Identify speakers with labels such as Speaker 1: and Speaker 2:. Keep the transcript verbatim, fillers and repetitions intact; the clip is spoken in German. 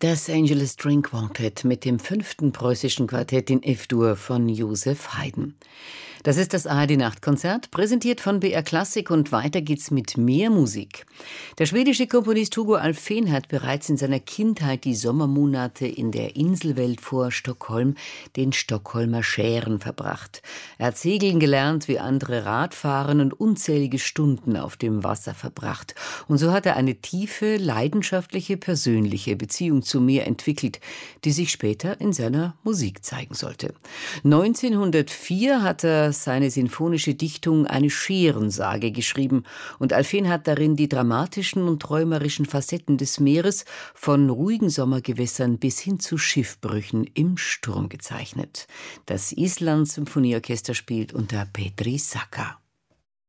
Speaker 1: Das Angeles String Quartet mit dem fünften preußischen Quartett in F-Dur von Joseph Haydn. Das ist das A R D-Nachtkonzert, präsentiert von B R Klassik, und weiter geht's mit mehr Musik. Der schwedische Komponist Hugo Alfvén hat bereits in seiner Kindheit die Sommermonate in der Inselwelt vor Stockholm, den Stockholmer Schären, verbracht. Er hat segeln gelernt, wie andere Radfahren, und unzählige Stunden auf dem Wasser verbracht. Und so hat er eine tiefe, leidenschaftliche, persönliche Beziehung zu Meer entwickelt, die sich später in seiner Musik zeigen sollte. neunzehnhundertvier hat er seine sinfonische Dichtung »Eine Schärensage« geschrieben, und Alfvén hat darin die dramatischen und träumerischen Facetten des Meeres von ruhigen Sommergewässern bis hin zu Schiffbrüchen im Sturm gezeichnet. Das Islands Symphonieorchester spielt unter Petri Saka.